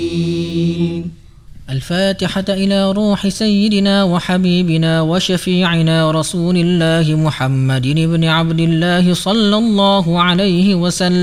الفاتحة إلى روح سيدنا وحبيبنا وشفيعنا رسول الله محمد بن عبد الله صلى الله عليه وسلم.